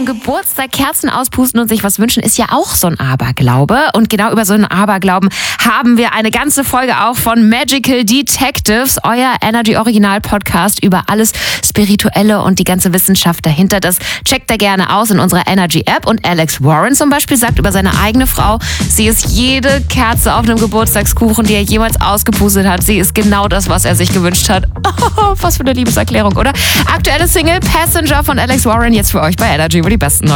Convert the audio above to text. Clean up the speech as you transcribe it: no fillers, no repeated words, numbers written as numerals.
Geburtstag Kerzen auspusten und sich was wünschen, ist ja auch so ein Aberglaube. Und genau über so einen Aberglauben haben wir eine ganze Folge auch von Magical Detectives, euer Energy-Original-Podcast über alles Spirituelle und die ganze Wissenschaft dahinter. Das checkt ihr gerne aus in unserer Energy-App. Und Alex Warren zum Beispiel sagt über seine eigene Frau, sie ist jede Kerze auf einem Geburtstagskuchen, die er jemals ausgepustet hat. Sie ist genau das, was er sich gewünscht hat. Oh, was für eine Liebeserklärung, oder? Aktuelle Single Passenger von Alex Warren jetzt für euch bei Energy, wo die besten